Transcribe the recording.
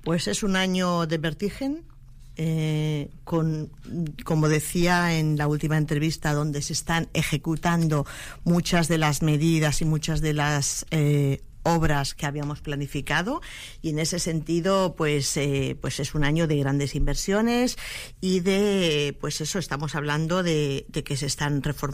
Pues es un año de vertigen, como decía en la última entrevista, donde se están ejecutando muchas de las medidas y muchas de las obras que habíamos planificado, y en ese sentido pues es un año de grandes inversiones y de, pues eso, estamos hablando de que se están reformando